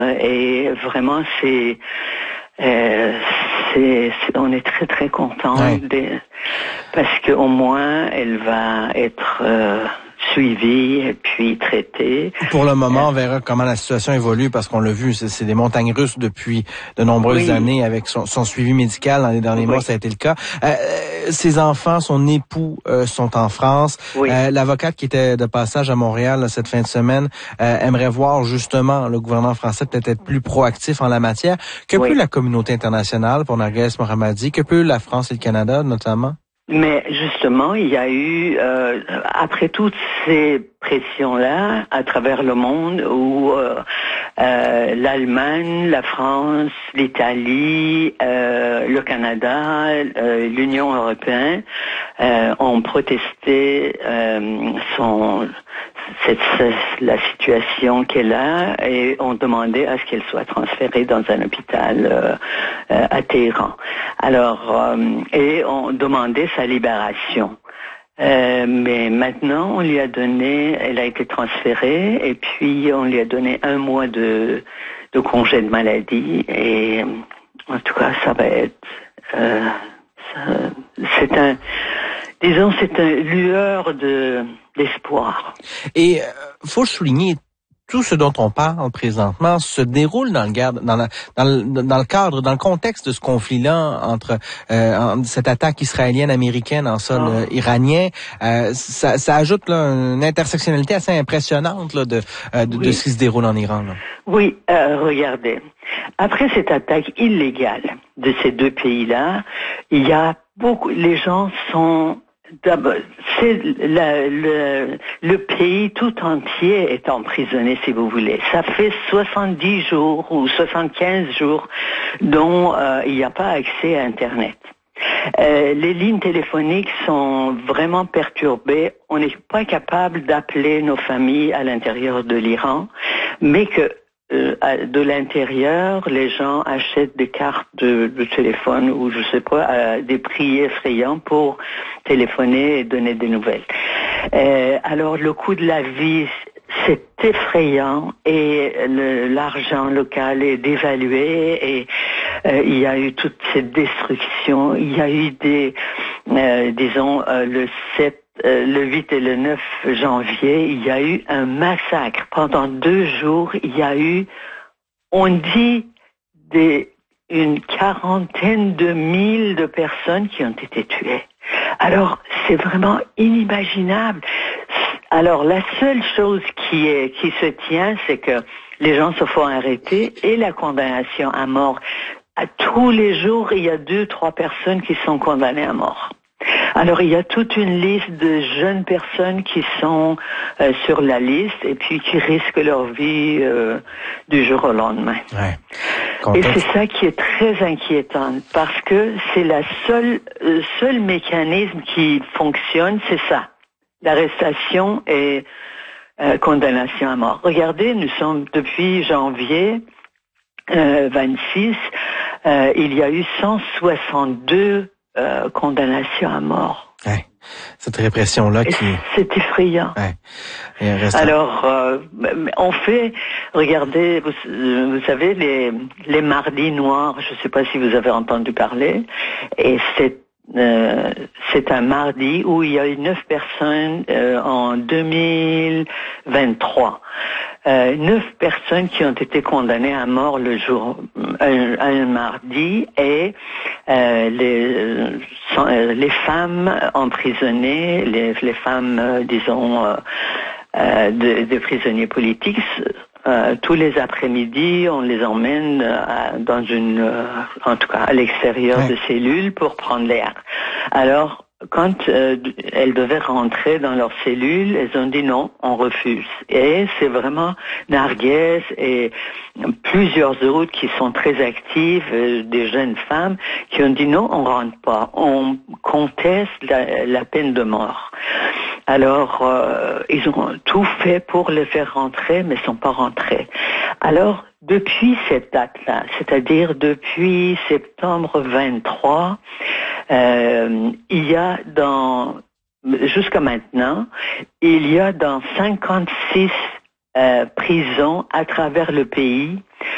Et vraiment, on est très très content parce que au moins elle va être suivie et puis traitée. Pour le moment, on verra comment la situation évolue parce qu'on l'a vu, c'est des montagnes russes depuis de nombreuses années avec son suivi médical. Dans les derniers mois, ça a été le cas. Ses enfants, son époux sont en France. L'avocate qui était de passage à Montréal cette fin de semaine aimerait voir justement le gouvernement français peut-être être plus proactif en la matière. Que peut la communauté internationale pour Narges Mohammadi? Que peut la France et le Canada notamment? Mais justement, il y a eu, après toutes ces pressions-là, à travers le monde, où l'Allemagne, la France, l'Italie, le Canada, l'Union européenne ont protesté la situation qu'elle a et ont demandé à ce qu'elle soit transférée dans un hôpital à Téhéran. Alors, et ont demandé sa libération. Mais maintenant, on lui a donné, elle a été transférée et puis on lui a donné 1 mois de congé de maladie et en tout cas, ça va être, c'est une lueur d'espoir. Et faut souligner tout ce dont on parle présentement se déroule dans le cadre, dans le contexte de ce conflit-là entre cette attaque israélienne-américaine en sol iranien. Ça ajoute là une intersectionnalité assez impressionnante là, de ce qui se déroule en Iran. Là. Oui, regardez. Après cette attaque illégale de ces deux pays-là, il y a les gens sont c'est le pays tout entier est emprisonné, si vous voulez. Ça fait 70 jours ou 75 jours dont il n'y a pas accès à Internet. Les lignes téléphoniques sont vraiment perturbées. On n'est pas capable d'appeler nos familles à l'intérieur de l'Iran, mais que de l'intérieur, les gens achètent des cartes de téléphone ou je sais pas, à des prix effrayants pour téléphoner et donner des nouvelles. Alors le coût de la vie, c'est effrayant et l'argent local est dévalué et il y a eu toute cette destruction. Il y a eu le 8 et le 9 janvier, il y a eu un massacre. Pendant 2 jours, il y a eu, on dit, une quarantaine de mille de personnes qui ont été tuées. Alors, c'est vraiment inimaginable. Alors, la seule chose qui se tient, c'est que les gens se font arrêter et la condamnation à mort. À tous les jours, il y a 2-3 personnes qui sont condamnées à mort. Alors, il y a toute une liste de jeunes personnes qui sont sur la liste et puis qui risquent leur vie du jour au lendemain. Et c'est ça qui est très inquiétant parce que c'est la seul mécanisme qui fonctionne, c'est ça. L'arrestation et condamnation à mort. Regardez, nous sommes depuis janvier 26, il y a eu 162 condamnation à mort. Cette répression-là c'est effrayant. Alors, on fait, regardez, vous savez, les mardis noirs, je ne sais pas si vous avez entendu parler, et c'est un mardi où il y a eu 9 personnes en 2023. 9 personnes qui ont été condamnées à mort le jour, un mardi, et les femmes emprisonnées, les femmes, disons, de prisonniers politiques, tous les après-midi, on les emmène dans en tout cas à l'extérieur de cellules pour prendre l'air. Alors, quand elles devaient rentrer dans leurs cellules, elles ont dit non, on refuse. Et c'est vraiment Narges et plusieurs autres qui sont très actives, des jeunes femmes, qui ont dit non, on rentre pas. On conteste la peine de mort. Alors, ils ont tout fait pour les faire rentrer, mais ils sont pas rentrés. Alors, depuis cette date-là, c'est-à-dire depuis septembre 23, il y a jusqu'à maintenant, il y a dans 56 prisons à travers le pays